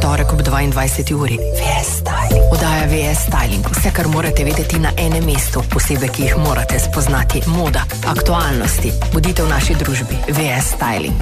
torek ob 22. uri. VS Styling. Oddaja VS Styling. Vse, kar morate vedeti na enem mestu. Posebej, ki jih morate spoznati. Moda, aktualnosti. Bodite v naši družbi. VS Styling.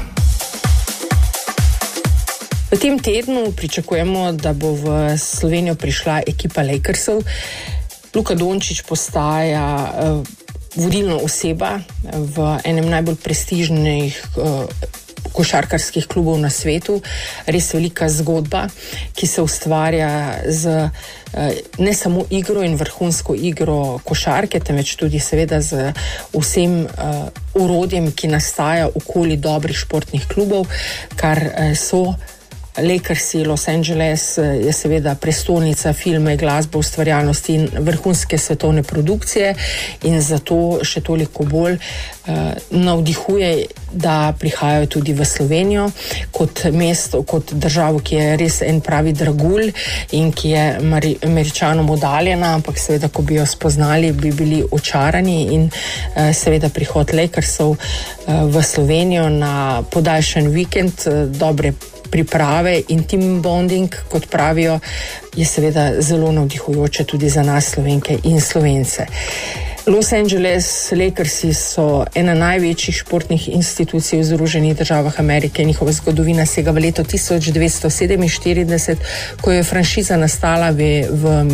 V tem tednu pričakujemo, da bo v Slovenijo prišla ekipa Lakersov. Luka Dončić postaja vodilna oseba v enem najbolj prestižnih košarkarskih klubov na svetu. Res velika zgodba, ki se ustvarja z ne samo igro in vrhunsko igro košarke, temveč tudi seveda z vsem orodjem, ki nastaja okoli dobrih športnih klubov, kar so Lakersi. Los Angeles je seveda prestolnica filma, glasbe, ustvarjalnosti in vrhunske svetovne produkcije in zato še toliko bolj navdihuje, da prihajajo tudi v Slovenijo kot mesto, kot državo, ki je res en pravi dragulj in ki je Američanom oddaljena, ampak seveda, ko bi jo spoznali, bi bili očarani in seveda prihod Lakersov v Slovenijo na podaljšan vikend, dobre priprave in team bonding, kot pravijo, je seveda zelo navdihujoče tudi za nas Slovenke in Slovence. Los Angeles Lakersi so ena največjih športnih institucij v Združenih državah Amerike. Njihova zgodovina sega v leto 1947, ko je franšiza nastala v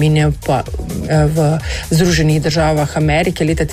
Združenih državah Amerike. Leta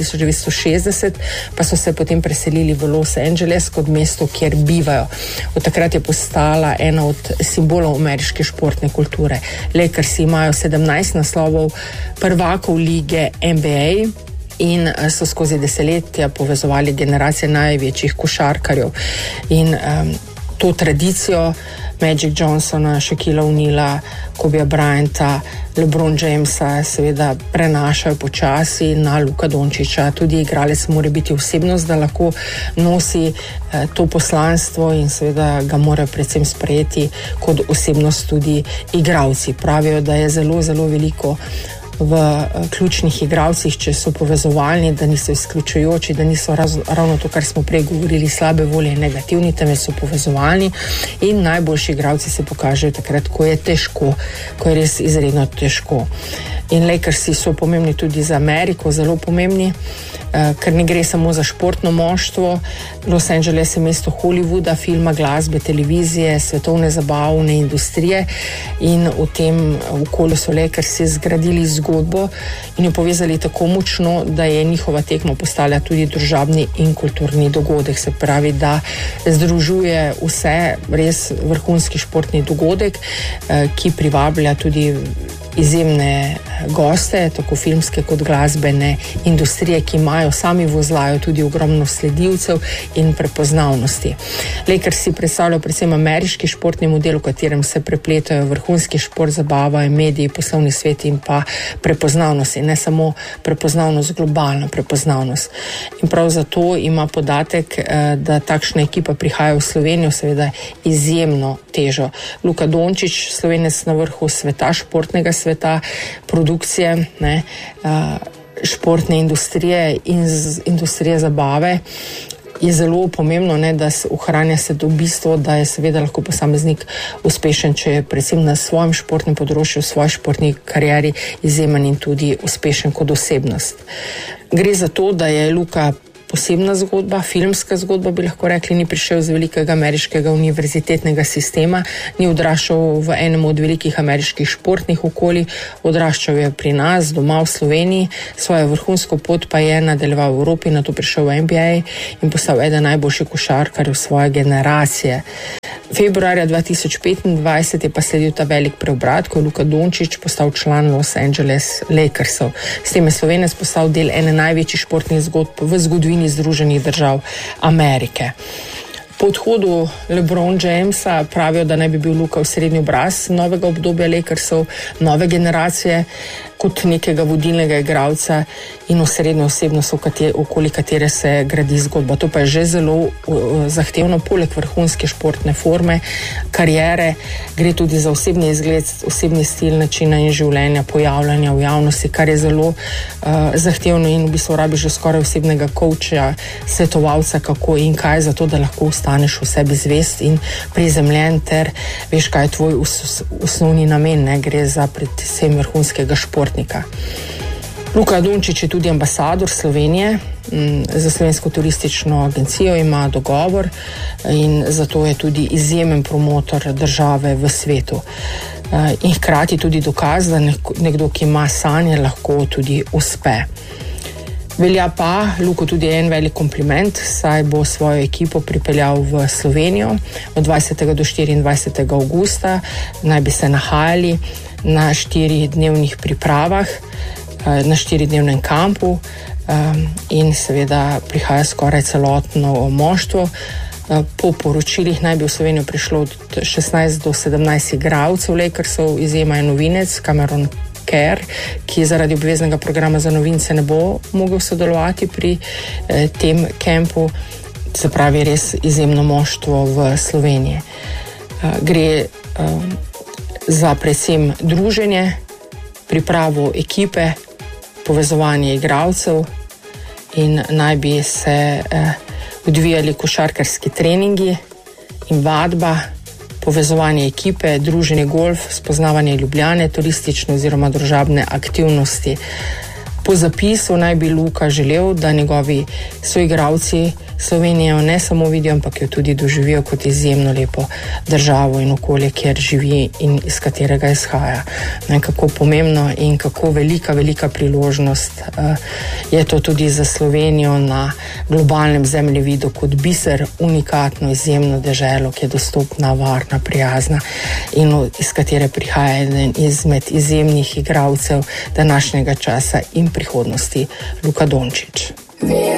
1960 pa so se potem preselili v Los Angeles kot mesto, kjer bivajo. Od takrat je postala ena od simbolov ameriške športne kulture. Lakersi imajo 17 naslovov prvakov lige NBA in so skozi desetletja povezovali generacije največjih košarkarjev. In to tradicijo Magic Johnsona, Shaquilla O'Neala, Kobija Bryanta, LeBron Jamesa seveda prenašajo počasi na Luka Dončića. Tudi igralec mora biti osebnost, da lahko nosi to poslanstvo in seveda ga morajo predvsem sprejeti kot osebnost tudi igralci. Pravijo, da je zelo, zelo veliko v ključnih igralcih, če so povezovalni, da niso izključujoči, da niso ravno to, kar smo prej govorili, slabe volje in negativni, temveč so povezovalni in najboljši igralci se pokažejo takrat, ko je težko, ko je res izredno težko. In Lakersi so pomembni tudi za Ameriko, zelo pomembni, ker ne gre samo za športno moštvo. Los Angeles je mesto Hollywooda, filma, glasbe, televizije, svetovne zabavne industrije in v tem okolju so Lakersi zgradili zgodbo in jo povezali tako močno, da je njihova tekma postala tudi družabni in kulturni dogodek. Se pravi, da združuje vse, res vrhunski športni dogodek, ki privablja tudi izjemne goste, tako filmske kot glasbene industrije, ki imajo, sami vozlajo tudi ogromno sledilcev in prepoznavnosti. Lakersi predstavljajo predvsem ameriški športni model, v katerem se prepletajo vrhunski šport, zabava, mediji, poslovni svet in pa prepoznavnost. In ne samo prepoznavnost, globalna prepoznavnost. In prav zato ima podatek, da takšna ekipa prihaja v Slovenijo, seveda izjemno težo. Luka Dončić, Slovenec na vrhu sveta, športnega sveta, produkcije, športne industrije in industrije zabave, je zelo pomembno, da se ohranja se do bistvo, da je seveda lahko posameznik uspešen, če je predvsem na svojem športnem področju, v svoji športni karieri izjemen in tudi uspešen kot osebnost. Gre za to, da je Luka posebna zgodba, filmska zgodba, bi lahko rekli, ni prišel z velikega ameriškega univerzitetnega sistema, ni odraščal v enem od velikih ameriških športnih okolij, odraščal je pri nas, doma v Sloveniji, svojo vrhunsko pot pa je nadaljeval v Evropi, nato prišel v NBA in postal eden najboljših košarkarjev svoje generacije. Februarja 2025 je pa sledil ta velik preobrat, ko je Luka Dončić postal član Los Angeles Lakersov. S tem je Slovenec postal del ene največjih športnih zgodb v zgodovini Združenih držav Amerike. Po odhodu LeBron Jamesa pravijo, da naj bi bil Luka v srednji obraz novega obdobja Lakersov, nove generacije kot nekega vodilnega igralca in osrednjo osebnost, okoli katere se gradi zgodba. To pa je že zelo zahtevno, poleg vrhunske športne forme, kariere, gre tudi za osebni izgled, osebni stil, načina in življenja, pojavljanja v javnosti, kar je zelo zahtevno in v bistvu rabi že skoraj osebnega coacha, svetovalca, kako in kaj, zato da lahko ostaneš v sebi zvest in prizemljen ter veš, kaj je tvoj osnovni namen, ne? Gre za predvsem vrhunskega športnika. Luka Dončić je tudi ambasador Slovenije, za Slovensko turistično agencijo ima dogovor in zato je tudi izjemen promotor države v svetu. In hkrati tudi dokaz, da nekdo, ki ima sanje, lahko tudi uspe. Velja pa Luko tudi en velik kompliment, saj bo svojo ekipo pripeljal v Slovenijo od 20. do 24. augusta, naj bi se nahajali na 4-dnevnih pripravah, na 4-dnevnem kampu in seveda prihaja skoraj celotno moštvo. Po poročilih naj bi v Slovenijo prišlo od 16 do 17 igralcev Lakersov, izjema je novinec Cameron Kerr, ki zaradi obveznega programa za novince ne bo mogel sodelovati pri tem kampu, se pravi res izjemno moštvo v Sloveniji. Gre za predvsem druženje, pripravo ekipe, povezovanje igralcev in naj bi se odvijali košarkarski treningi in vadba, povezovanje ekipe, druženje golf, spoznavanje Ljubljane, turistične oziroma družabne aktivnosti. Po zapisu naj bi Luka želel, da njegovi soigralci Slovenijo ne samo vidijo, ampak jo tudi doživijo kot izjemno lepo državo in okolje, kjer živi in iz katerega izhaja. Kako pomembno in kako velika priložnost je to tudi za Slovenijo na globalnem zemljevidu kot biser, unikatno, izjemno deželo, ki je dostopna, varna, prijazna in iz katere prihaja eden izmed izjemnih igralcev današnjega časa in prihodnosti, Luka Dončić.